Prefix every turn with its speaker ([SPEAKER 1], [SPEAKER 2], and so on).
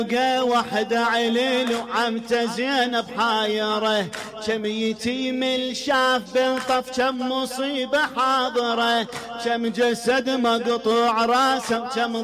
[SPEAKER 1] وحده عليل وعمته زينب حايره، كم يتيم الشاف بالطف، كم مصيبه حاضره، كم جسد مقطوع راسه، كم